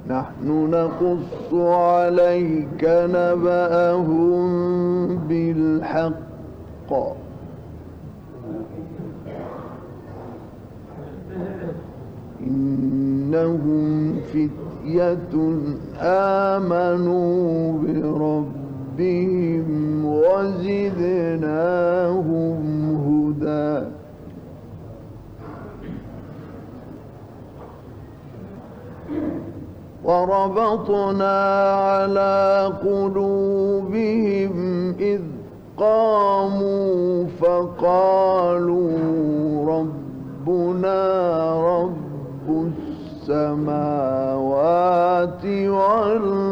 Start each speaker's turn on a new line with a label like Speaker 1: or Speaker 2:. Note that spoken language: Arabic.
Speaker 1: نحن نقص عليك نبأهم بالحق إنهم فتية آمنوا بربهم وزدناهم هدى وربطنا على قلوبهم إذ قاموا فقالوا ربنا رب السماوات والأرض